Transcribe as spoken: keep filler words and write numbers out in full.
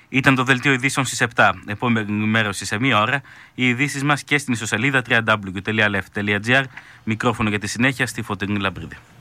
Ήταν το δελτίο ειδήσεων στις επτά. Επόμενη ενημέρωση σε μία ώρα. Οι ειδήσεις μας και στην ιστοσελίδα double-u double-u double-u τελεία left τελεία gr. Μικρόφωνο για τη συνέχεια στη Φωτεινή Λαμπρίδη.